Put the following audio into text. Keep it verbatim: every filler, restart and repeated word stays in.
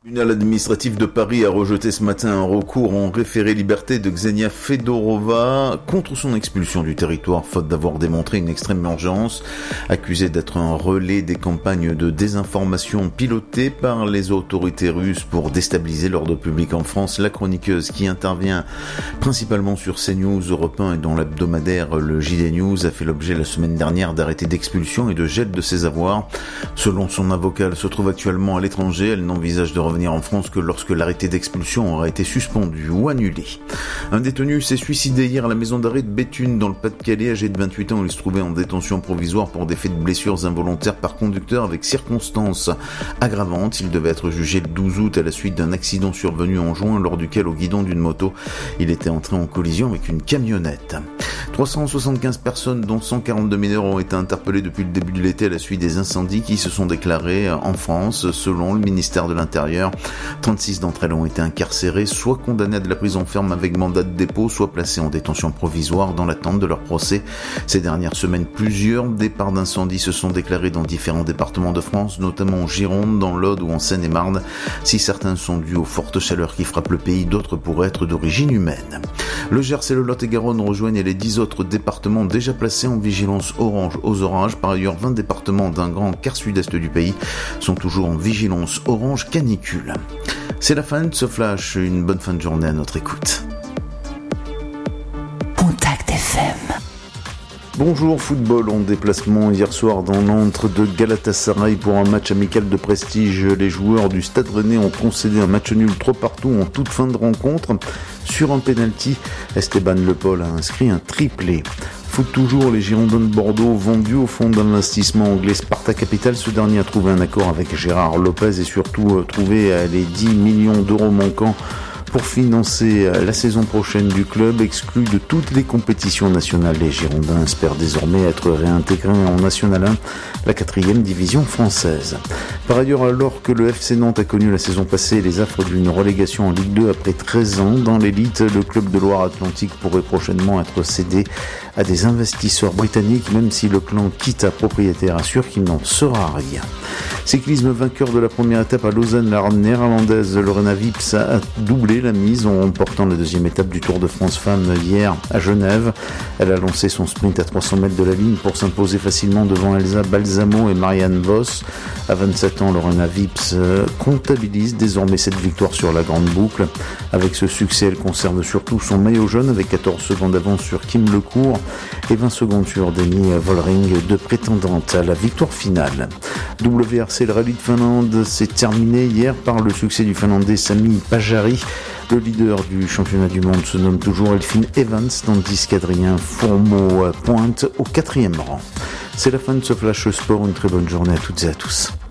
Le tribunal administratif de Paris a rejeté ce matin un recours en référé liberté de Ksenia Fedorova contre son expulsion du territoire faute d'avoir démontré une extrême urgence. Accusée d'être un relais des campagnes de désinformation pilotées par les autorités russes pour déstabiliser l'ordre public en France, la chroniqueuse qui intervient principalement sur CNews, Europe un et dans l'hebdomadaire le J D News a fait l'objet la semaine dernière d'arrêtés d'expulsion et de gel de ses avoirs. Selon son avocat, elle se trouve actuellement à l'étranger. Elle n'envisage de revenir en France que lorsque l'arrêté d'expulsion aura été suspendu ou annulé. Un détenu s'est suicidé hier à la maison d'arrêt de Béthune dans le Pas-de-Calais, âgé de vingt-huit ans. Il se trouvait en détention provisoire pour des faits de blessures involontaires par conducteur avec circonstances aggravantes. Il devait être jugé le douze août à la suite d'un accident survenu en juin lors duquel au guidon d'une moto, il était entré en collision avec une camionnette. trois cent soixante-quinze personnes, dont cent quarante-deux mineurs, ont été interpellées depuis le début de l'été à la suite des incendies qui se sont déclarés en France, selon le ministère de l'Intérieur. trente-six d'entre elles ont été incarcérées, soit condamnées à de la prison ferme avec mandat de dépôt, soit placées en détention provisoire dans l'attente de leur procès. Ces dernières semaines, plusieurs départs d'incendie se sont déclarés dans différents départements de France, notamment en Gironde, dans l'Aude ou en Seine-et-Marne. Si certains sont dus aux fortes chaleurs qui frappent le pays, d'autres pourraient être d'origine humaine. Le Gers et le Lot-et-Garonne rejoignent les dix autres départements déjà placés en vigilance orange aux orages. Par ailleurs, vingt départements d'un grand quart sud-est du pays sont toujours en vigilance orange canicule. C'est la fin de ce flash. Une bonne fin de journée à notre écoute. Contact F M. Bonjour, football en déplacement hier soir dans l'antre de Galatasaray pour un match amical de prestige. Les joueurs du Stade Rennais ont concédé un match nul trois partout en toute fin de rencontre. Sur un penalty, Esteban Le Paul a inscrit un triplé. Foot toujours, les Girondins de Bordeaux vendus au fond d'un investissement anglais Sparta Capital. Ce dernier a trouvé un accord avec Gérard Lopez et surtout euh, trouvé euh, les dix millions d'euros manquants pour financer la saison prochaine du club. Exclu de toutes les compétitions nationales, les Girondins espèrent désormais être réintégrés en National un, la quatrième division française. Par ailleurs, alors que le F C Nantes a connu la saison passée les affres d'une relégation en Ligue deux après treize ans dans l'élite, le club de Loire-Atlantique pourrait prochainement être cédé à des investisseurs britanniques, même si le clan Kita, propriétaire, assure qu'il n'en sera rien. Cyclisme, vainqueur de la première étape à Lausanne, la néerlandaise Lorena Wips a doublé la mise en remportant la deuxième étape du Tour de France Femmes hier à Genève. Elle a lancé son sprint à trois cents mètres de la ligne pour s'imposer facilement devant Elsa Balsamo et Marianne Vos. À vingt-sept ans, Lorena Wips comptabilise désormais cette victoire sur la grande boucle. Avec ce succès, elle conserve surtout son maillot jaune avec quatorze secondes d'avance sur Kim Lecourt et vingt secondes sur Demi Vollering, deux prétendantes à la victoire finale. W R C, le rallye de Finlande, s'est terminé hier par le succès du Finlandais Sami Pajari. Le leader du championnat du monde se nomme toujours Elfyn Evans, tandis qu'Adrien Fourmeau pointe au quatrième rang. C'est la fin de ce Flash Sport, une très bonne journée à toutes et à tous.